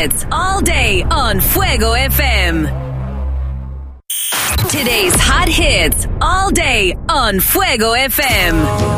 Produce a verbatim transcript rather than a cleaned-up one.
hits all day on Fuego F M. Today's hot hits all day on Fuego F M.